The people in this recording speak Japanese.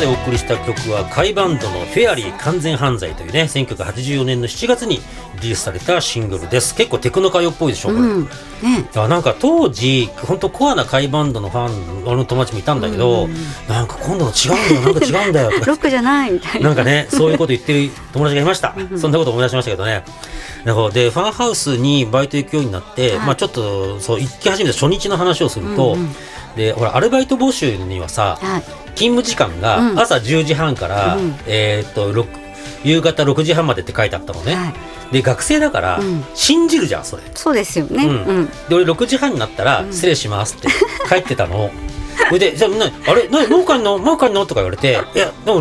でお送りした曲は甲斐バンドのフェアリー完全犯罪というね、1984年の7月にリリースされたシングルです。結構テクノ歌謡っぽいでしょこれ、なんか当時本当コアな甲斐バンドのファンの友達もいたんだけど、なんか今度の違うんだよ、なんか違うんだよとかロックじゃないみたいな、 なんかね、そういうこと言ってる友達がいましたそんなこと思い出しましたけどね。でファンハウスにバイト行くようになって、ちょっとそう行き始めた初日の話をすると、でほらアルバイト募集にはさ、勤務時間が朝10時半から、夕方6時半までって書いてあったのね、で学生だから、信じるじゃんそれ。 そうですよね、 で俺6時半になったら、失礼しますって帰ってたのそれでじゃああれ農家のとか言われて、いやでも